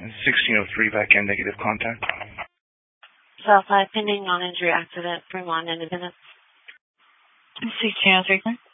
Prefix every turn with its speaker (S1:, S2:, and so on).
S1: 1603 back end negative contact.
S2: South 5 pending non-injury accident, Fremont Independence.
S3: 1603.